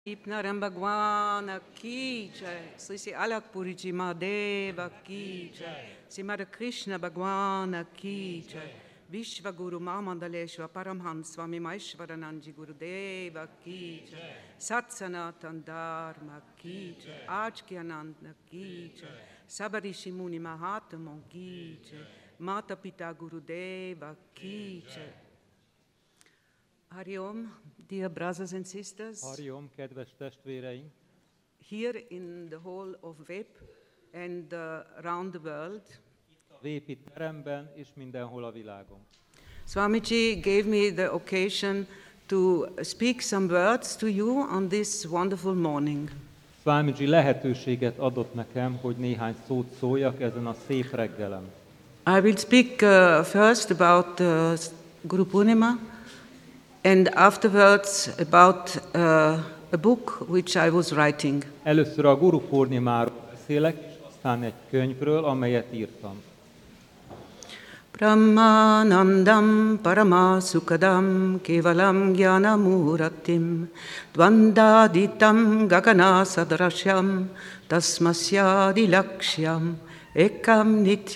Naram Bhagwan ki jai, Sri Sri Alakpuri Ji Mahadeva ki jai, Srimad Krishna Bhagwan ki jai, Vishva Guru Mahamandaleshwar Paramhans Swami Maishwaranandji Gurudeva ki jai, Sat Sanatan Dharma ki jai, Aaj ke Ananda ki jai, Sabarishi Muni Mahatma ki jai, Mata Pita Gurudeva ki jai. Hari Om, dear brothers and sisters. Hari Om, kedves testvéreink! Here in the hall of WEP and around the world. A WEP teremben és mindenhol a világon. Swamiji gave me the occasion to speak some words to you on this wonderful morning. Swamiji lehetőséget adott nekem, hogy néhány szót szóljak ezen a szép reggelen. I will speak first about Guru Purnima and afterwards about a book which I was writing. Először a Guru Purnimáról beszélek, és aztán egy könyvről, amelyet írtam. Brahmanandam Paramasukadam Kevalam Jnanamuratim Dvandaditam Gagana Sadrashyam Tasmasyadi Lakshyam Ekam Nitya